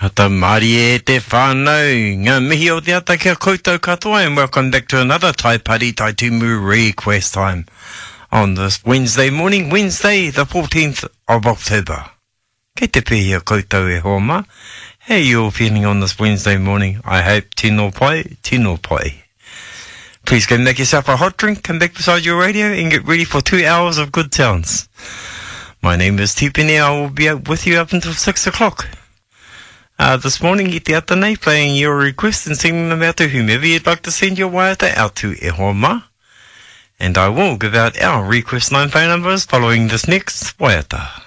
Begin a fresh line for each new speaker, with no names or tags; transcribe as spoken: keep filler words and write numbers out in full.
Hata Māori e te whānau, ngā mihi o te ata kia koutou katoa, and welcome back to another Tai Pari Tai Tumu request time on this Wednesday morning, Wednesday the fourteenth of October. Kei te pēhia koutou e hōma. How are you all feeling on this Wednesday morning? I hope tino pai, tino pai. Please go make yourself a hot drink, come back beside your radio and get ready for two hours of good sounds. My name is Tipene. I will be with you up until six o'clock. Uh, this morning, i te ata nei, playing your requests and sending them out to whomever you'd like to send your waiata out to e hōma. And I will give out our request line phone numbers following this next waiata.